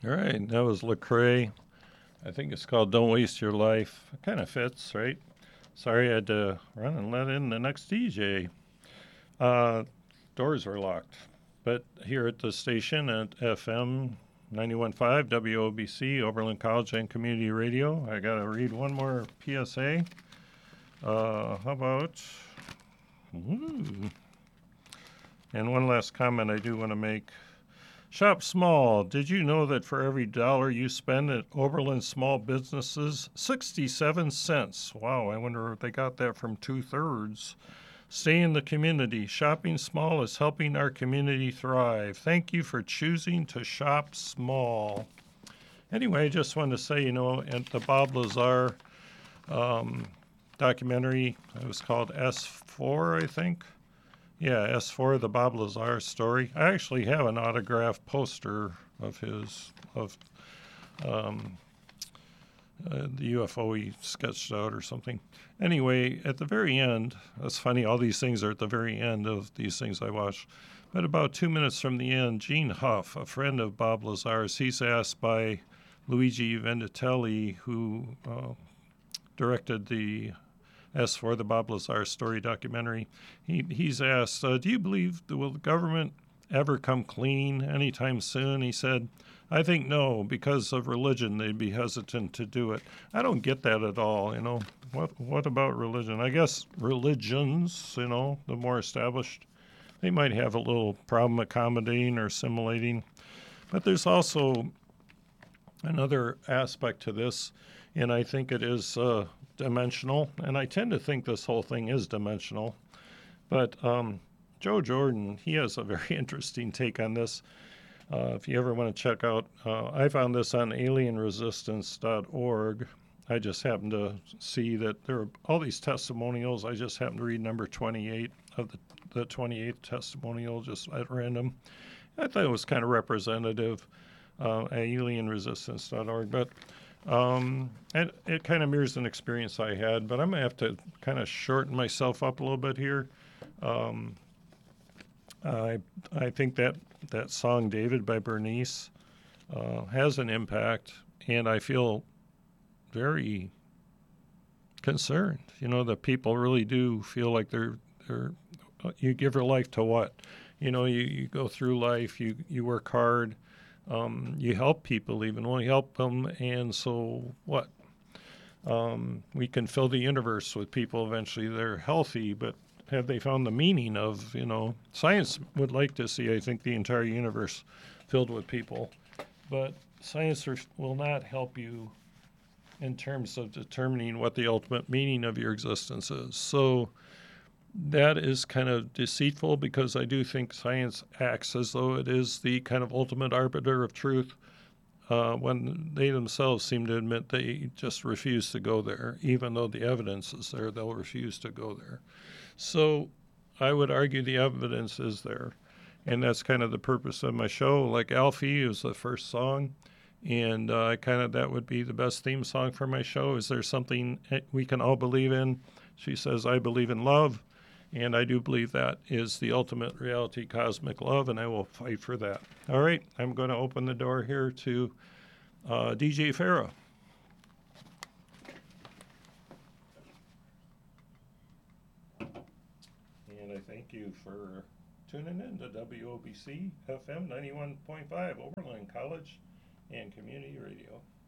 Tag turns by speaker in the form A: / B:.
A: All right, that was Lecrae. I think it's called "Don't Waste Your Life." It kind of fits, right? Sorry, I had to run and let in the next DJ. Uh, Doors were locked, but here at the station at FM 91.5 WOBC, Oberlin College and Community Radio, I got to read one more PSA. How about? Ooh. And one last comment I do want to make. Shop small. Did you know that for every dollar you spend at Oberlin small businesses, 67 cents? Wow, I wonder if they got that from 2/3. Stay in the community. Shopping small is helping our community thrive. Thank you for choosing to shop small. Anyway, I just wanted to say, at the Bob Lazar documentary, it was called S4, I think. Yeah, S4, the Bob Lazar story. I actually have an autographed poster of his, of the UFO he sketched out or something. Anyway, at the very end, that's funny, all these things are at the very end of these things I watched. But about 2 minutes from the end, Gene Huff, a friend of Bob Lazar's, he's asked by Luigi Venditelli, who directed the S4, the Bob Lazar story documentary. He's asked, do you believe will the government ever come clean anytime soon? He said, I think no, because of religion, they'd be hesitant to do it. I don't get that at all, What about religion? I guess religions, the more established, they might have a little problem accommodating or assimilating. But there's also another aspect to this, and I think it is dimensional, and I tend to think this whole thing is dimensional. But Joe Jordan, he has a very interesting take on this. If you ever want to check out, I found this on alienresistance.org. I just happened to see that there are all these testimonials. I just happened to read number 28 of the 28th testimonial just at random. I thought it was kind of representative at alienresistance.org, but it kind of mirrors an experience I had, but I'm going to have to kind of shorten myself up a little bit here. I think that song David by Bernice has an impact, and I feel very concerned. That people really do feel like they're you give your life to what? You go through life, you work hard, you help people even. Well, you help them, and so what? We can fill the universe with people eventually. They're healthy, but have they found the meaning of, science would like to see, I think, the entire universe filled with people. But science will not help you in terms of determining what the ultimate meaning of your existence is. So that is kind of deceitful, because I do think science acts as though it is the kind of ultimate arbiter of truth, when they themselves seem to admit they just refuse to go there. Even though the evidence is there, they'll refuse to go there. So I would argue the evidence is there. And that's kind of the purpose of my show. Like Alfie is the first song, and that would be the best theme song for my show. Is there something we can all believe in? She says, I believe in love. And I do believe that is the ultimate reality, cosmic love, and I will fight for that. All right, I'm going to open the door here to DJ Farah. And I thank you for tuning in to WOBC FM 91.5, Oberlin College and Community Radio.